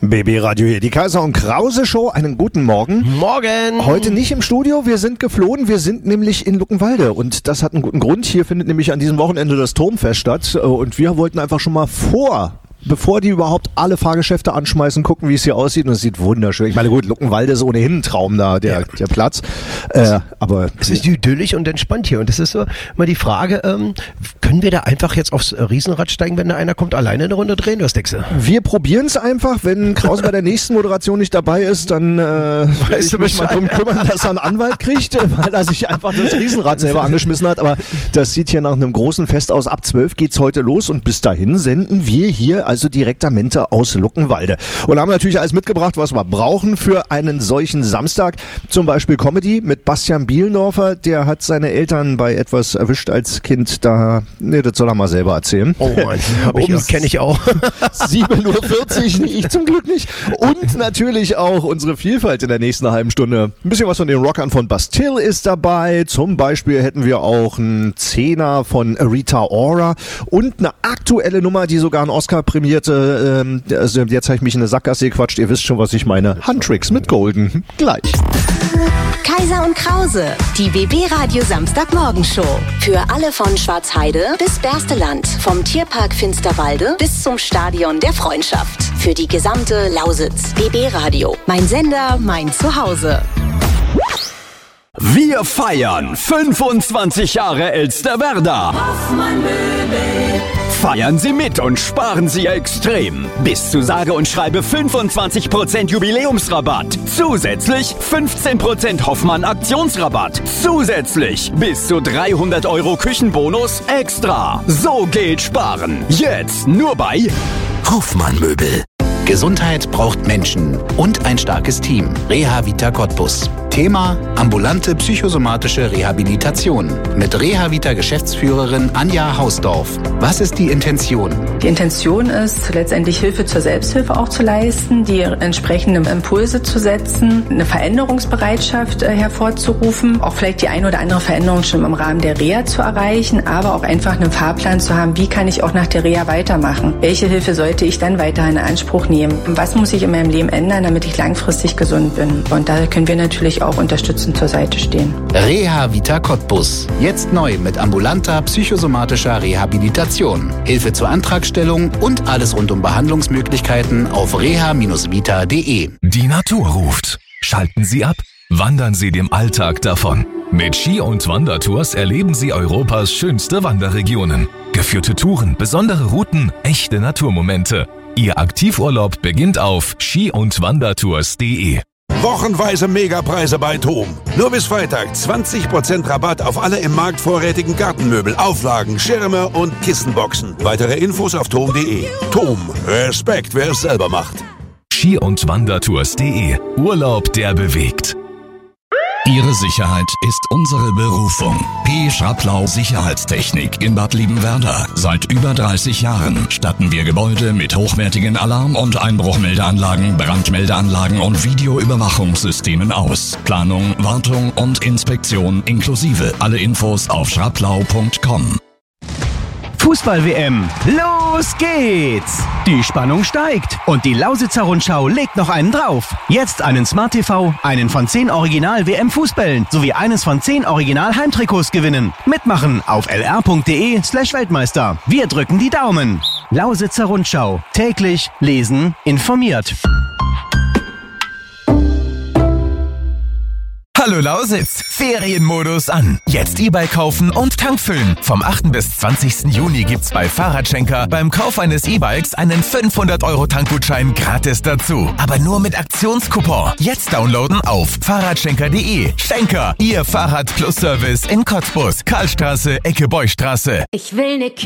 BB Radio hier, die Kaiser und Krause Show. Einen guten Morgen. Morgen. Heute nicht im Studio, wir sind geflohen. Wir sind nämlich in Luckenwalde und das hat einen guten Grund. Hier findet nämlich an diesem Wochenende das Turmfest statt und wir wollten einfach schon mal bevor die überhaupt alle Fahrgeschäfte anschmeißen, gucken, wie es hier aussieht. Und es sieht wunderschön. Ich meine, gut, Luckenwalde ist ohnehin ein Traum da, der Platz. Aber es ist idyllisch und entspannt hier. Und das ist so mal die Frage, können wir da einfach jetzt aufs Riesenrad steigen, wenn da einer kommt, alleine eine Runde drehen? Was denkst du? Wir probieren es einfach. Wenn Krause bei der nächsten Moderation nicht dabei ist, dann werde ich mich mal drum kümmern, dass er einen Anwalt kriegt, weil er sich einfach das Riesenrad selber angeschmissen hat. Aber das sieht hier nach einem großen Fest aus. Ab 12 geht's heute los und bis dahin senden wir hier also Direktamente aus Luckenwalde. Und haben natürlich alles mitgebracht, was wir brauchen für einen solchen Samstag. Zum Beispiel Comedy mit Bastian Bielendorfer. Der hat seine Eltern bei etwas erwischt als Kind. Das soll er mal selber erzählen. Oh Mann, kenne ich auch. 7:40 Uhr, ich zum Glück nicht. Und natürlich auch unsere Vielfalt in der nächsten halben Stunde. Ein bisschen was von den Rockern von Bastille ist dabei. Zum Beispiel hätten wir auch einen Zehner von Rita Ora und eine aktuelle Nummer, die sogar einen Oscar prämierte. Also jetzt habe ich mich in eine Sackgasse gequatscht. Ihr wisst schon, was ich meine. Handtricks mit Golden. Gleich. Kaiser und Krause, die BB Radio Samstagmorgenshow. Für alle von Schwarzheide bis Bersteland, vom Tierpark Finsterwalde bis zum Stadion der Freundschaft. Für die gesamte Lausitz. BB Radio, mein Sender, mein Zuhause. Wir feiern 25 Jahre Elsterwerda. Feiern Sie mit und sparen Sie extrem. Bis zu sage und schreibe 25% Jubiläumsrabatt. Zusätzlich 15% Hoffmann Aktionsrabatt. Zusätzlich bis zu 300 € Küchenbonus extra. So geht sparen. Jetzt nur bei Hoffmann Möbel. Gesundheit braucht Menschen und ein starkes Team. Reha-Vita Cottbus. Thema: ambulante psychosomatische Rehabilitation. Mit Reha-Vita-Geschäftsführerin Anja Hausdorf. Was ist die Intention? Die Intention ist, letztendlich Hilfe zur Selbsthilfe auch zu leisten, die entsprechenden Impulse zu setzen, eine Veränderungsbereitschaft hervorzurufen, auch vielleicht die eine oder andere Veränderung schon im Rahmen der Reha zu erreichen, aber auch einfach einen Fahrplan zu haben, wie kann ich auch nach der Reha weitermachen? Welche Hilfe sollte ich dann weiterhin in Anspruch nehmen? Was muss ich in meinem Leben ändern, damit ich langfristig gesund bin? Und da können wir natürlich auch unterstützend zur Seite stehen. Reha-Vita Cottbus. Jetzt neu mit ambulanter psychosomatischer Rehabilitation. Hilfe zur Antragstellung und alles rund um Behandlungsmöglichkeiten auf reha-vita.de. Die Natur ruft. Schalten Sie ab. Wandern Sie dem Alltag davon. Mit Ski- und Wandertours erleben Sie Europas schönste Wanderregionen. Geführte Touren, besondere Routen, echte Naturmomente. Ihr Aktivurlaub beginnt auf ski-und-wandertours.de. Wochenweise Megapreise bei TOM. Nur bis Freitag 20% Rabatt auf alle im Markt vorrätigen Gartenmöbel, Auflagen, Schirme und Kissenboxen. Weitere Infos auf tom.de. TOM. Respekt, wer es selber macht. ski-und-wandertours.de. Urlaub, der bewegt. Ihre Sicherheit ist unsere Berufung. P. Schraplau Sicherheitstechnik in Bad Liebenwerda. Seit über 30 Jahren statten wir Gebäude mit hochwertigen Alarm- und Einbruchmeldeanlagen, Brandmeldeanlagen und Videoüberwachungssystemen aus. Planung, Wartung und Inspektion inklusive. Alle Infos auf schraplau.com. Fußball-WM. Los geht's! Die Spannung steigt und die Lausitzer Rundschau legt noch einen drauf. Jetzt einen Smart TV, einen von 10 Original-WM-Fußbällen sowie eines von 10 Original-Heimtrikots gewinnen. Mitmachen auf lr.de/Weltmeister. Wir drücken die Daumen. Lausitzer Rundschau. Täglich lesen, informiert. Hallo Lausitz, Ferienmodus an. Jetzt E-Bike kaufen und Tankfüllen. Vom 8. bis 20. Juni gibt's bei Fahrradschenker beim Kauf eines E-Bikes einen 500 € Tankgutschein gratis dazu. Aber nur mit Aktionscoupon. Jetzt downloaden auf fahrradschenker.de. Schenker, Ihr Fahrrad-Plus-Service in Cottbus, Karlstraße, Ecke Beustraße. Ich will ne